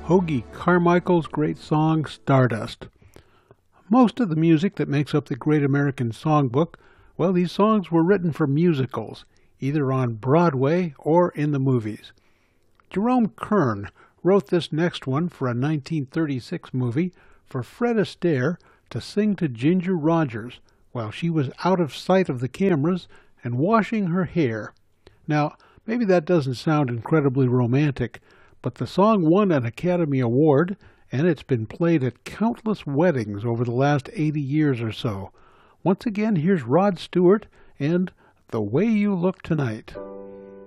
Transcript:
Hoagy Carmichael's great song, Stardust. Most of the music that makes up the Great American Songbook, well, these songs were written for musicals, either on Broadway or in the movies. Jerome Kern wrote this next one for a 1936 movie for Fred Astaire to sing to Ginger Rogers while she was out of sight of the cameras and washing her hair. Now, maybe that doesn't sound incredibly romantic, but the song won an Academy Award, and it's been played at countless weddings over the last 80 years or so. Once again, here's Rod Stewart and The Way You Look Tonight.